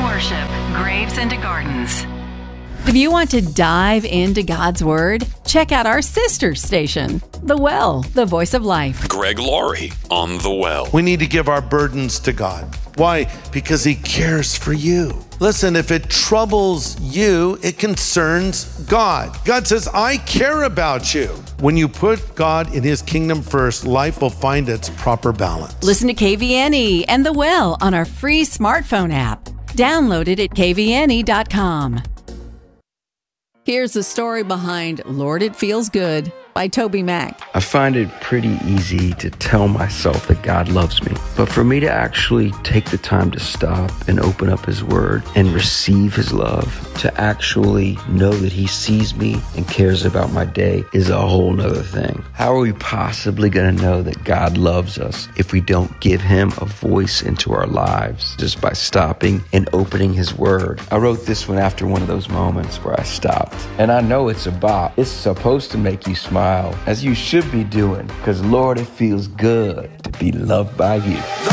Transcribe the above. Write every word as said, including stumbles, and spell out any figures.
worship, Graves into Gardens. If you want to dive into God's Word, check out our sister station, The Well, the Voice of Life. Greg Laurie on The Well. We need to give our burdens to God. Why? Because He cares for you. Listen, if it troubles you, it concerns God. God says, I care about you. When you put God in His kingdom first, life will find its proper balance. Listen to K V N E and The Well on our free smartphone app. Download it at k v n e dot com. Here's the story behind Lord, It Feels Good by Toby Mac. I find it pretty easy to tell myself that God loves me. But for me to actually take the time to stop and open up His Word and receive His love, to actually know that He sees me and cares about my day is a whole nother thing. How are we possibly going to know that God loves us if we don't give Him a voice into our lives just by stopping and opening His Word? I wrote this one after one of those moments where I stopped. And I know it's a bop. It's supposed to make you smile, as you should be doing, because Lord, it feels good to be loved by you.